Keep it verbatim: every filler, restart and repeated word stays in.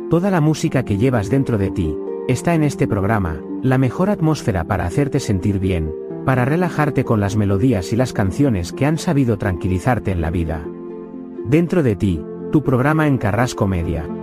Toda la música que llevas dentro de ti, está en este programa, la mejor atmósfera para hacerte sentir bien, para relajarte con las melodías y las canciones que han sabido tranquilizarte en la vida. Dentro de ti, tu programa en Carrasco Media.